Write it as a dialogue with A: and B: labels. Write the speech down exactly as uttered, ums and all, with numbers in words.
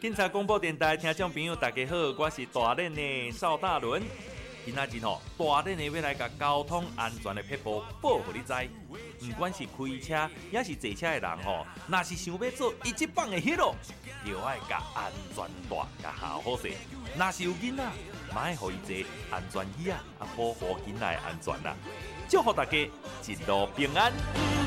A: 警察广播电台听众朋友大家好，我是大练的邵大伦。今仔日吼，大练的要来甲交通安全的撇步报互你知。不管是开车也是坐车的人吼，若是想要做一级棒的 hero， 就要甲安全带甲好好势。若是有囡仔，嘛要互伊坐安全椅啊，啊保护囡仔的安全啦。祝福大家一路平安。